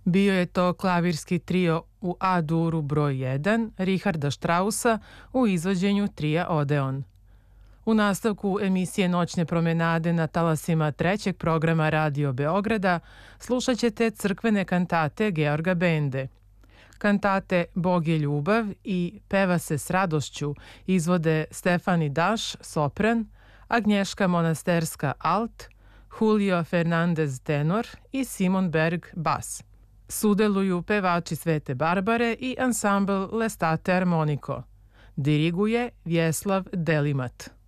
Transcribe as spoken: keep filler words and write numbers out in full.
Bio je to klavirski trio u A-duru broj jedan Richarda Straussa u izvođenju trija Odeon. U nastavku emisije Noćne promenade na talasima trećeg programa Radio Beograda slušat ćete crkvene kantate Georga Bende. Kantate Bog je ljubav i Peva se s radošću izvode Stefani Daš, sopran, Agnješka Monasterska, alt, Julio Fernandez, tenor i Simon Berg, bas. Sudeluju pevači Svete Barbare i ansambl Lestate Armonico. Diriguje Vjeslav Delimat.